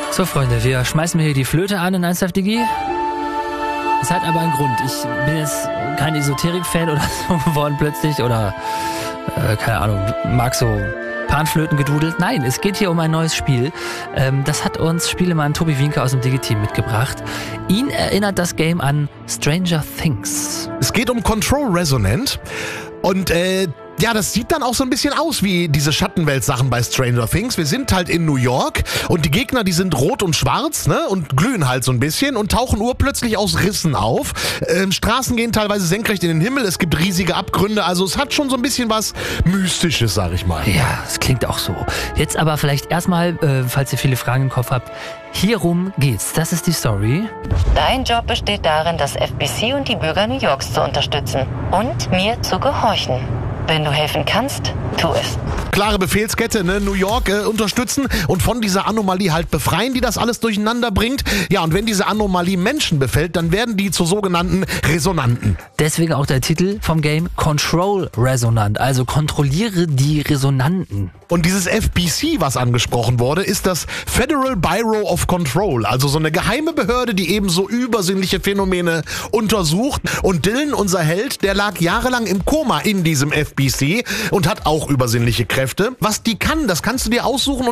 So Freunde, wir schmeißen hier die Flöte an in 1FDG. Es hat aber einen Grund. Ich bin jetzt kein Esoterik-Fan oder so geworden plötzlich oder, keine Ahnung, mag so Panflöten gedudelt. Nein, es geht hier um ein neues Spiel. Das hat uns Spielemann Tobi Wienke aus dem Digi-Team mitgebracht. Ihn erinnert das Game an Stranger Things. Es geht um Control Resonant und ja, das sieht dann auch so ein bisschen aus wie diese Schattenwelt-Sachen bei Stranger Things. Wir sind halt in New York und die Gegner, die sind rot und schwarz, ne, und glühen halt so ein bisschen und tauchen urplötzlich aus Rissen auf. Straßen gehen teilweise senkrecht in den Himmel, es gibt riesige Abgründe, also es hat schon so ein bisschen was Mystisches, sag ich mal. Ja, es klingt auch so. Jetzt aber vielleicht erstmal, falls ihr viele Fragen im Kopf habt, hierum geht's. Das ist die Story. Dein Job besteht darin, das FBC und die Bürger New Yorks zu unterstützen und mir zu gehorchen. Wenn du helfen kannst, tu es. Klare Befehlskette, ne? New York unterstützen und von dieser Anomalie halt befreien, die das alles durcheinander bringt. Ja, und wenn diese Anomalie Menschen befällt, dann werden die zu sogenannten Resonanten. Deswegen auch der Titel vom Game Control Resonant, also kontrolliere die Resonanten. Und dieses FBC, was angesprochen wurde, ist das Federal Bureau of Control, also so eine geheime Behörde, die eben so übersinnliche Phänomene untersucht. Und Dylan, unser Held, der lag jahrelang im Koma in diesem FBC und hat auch übersinnliche Kräfte. Was die kann, das kannst du dir aussuchen.